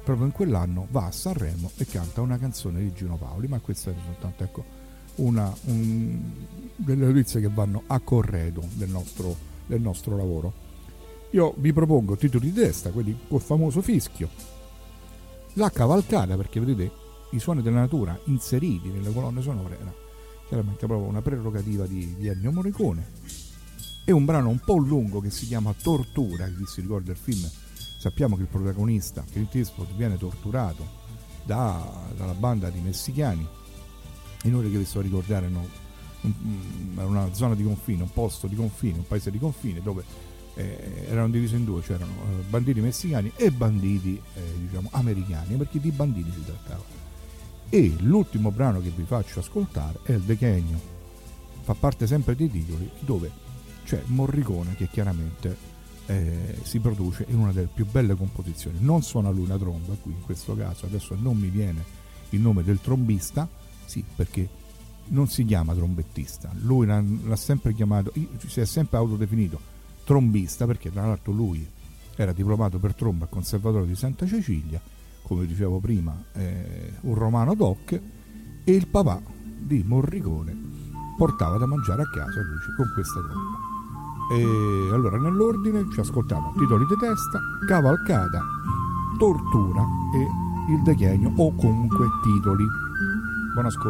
proprio in quell'anno va a Sanremo e canta una canzone di Gino Paoli, ma questa è soltanto, ecco, delle notizie che vanno a corredo del nostro lavoro. Io vi propongo titoli di testa, quelli col famoso fischio, la cavalcata, perché vedete i suoni della natura inseriti nelle colonne sonore era chiaramente proprio una prerogativa di Ennio Morricone, e un brano un po' lungo che si chiama Tortura. Chi si ricorda il film, sappiamo che il protagonista Clint Eastwood viene torturato dalla banda di messicani in ora che vi sto a ricordare, no? Una zona di confine, un posto di confine, un paese di confine dove erano divisi in due, c'erano banditi messicani e banditi diciamo americani, perché di banditi si trattava. E l'ultimo brano che vi faccio ascoltare è il Dechenio, fa parte sempre dei titoli, dove c'è Morricone che chiaramente si produce in una delle più belle composizioni. Non suona lui una tromba qui in questo caso, adesso non mi viene il nome del trombista, sì, perché non si chiama trombettista, lui l'ha sempre chiamato, si è sempre autodefinito trombista, perché tra l'altro lui era diplomato per tromba al Conservatorio di Santa Cecilia, come dicevo prima, un romano doc, e il papà di Morricone portava da mangiare a casa invece con questa tromba. E allora nell'ordine ci ascoltiamo titoli di testa, cavalcata, tortura e il Dechenio, o comunque titoli. Buon ascolto.